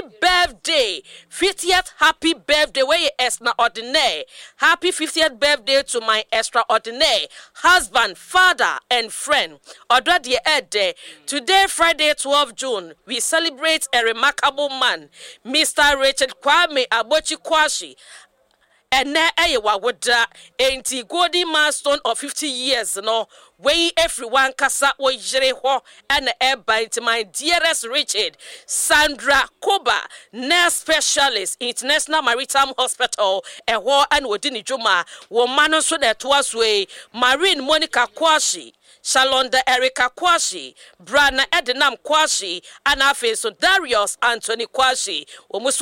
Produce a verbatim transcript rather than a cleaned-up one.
birthday, fiftieth happy birthday, where you extraordinary. Happy fiftieth birthday to my extraordinary husband, father, and friend. Already a day. Today, Friday, twelfth of June, we celebrate a remarkable man, Mister Richard Kwame Abochi Kwashi. And now I would ain't golden milestone of fifty years, no. Way everyone kasa wo jere ho and air bite my dearest Richard Sandra Koba, nurse specialist, International Maritime Hospital, a ho and wodini juma, wo mano so that was way, Marine Monica Kwashi. Shalonda Erica Kwashi, Brana Edenam Kwashi, and Afe so Darius Anthony Kwashi.